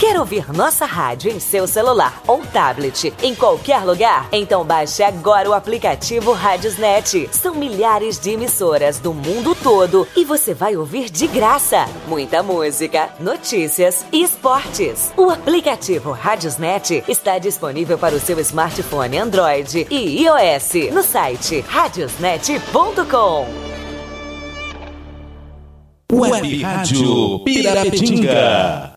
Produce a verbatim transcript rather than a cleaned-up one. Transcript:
Quer ouvir nossa rádio em seu celular ou tablet, em qualquer lugar? Então baixe agora o aplicativo Radiosnet. São milhares de emissoras do mundo todo e você vai ouvir de graça muita música, notícias e esportes. O aplicativo Radiosnet está disponível para o seu smartphone Android e iOS no site radiosnet ponto com. Web Rádio Pirapetinga.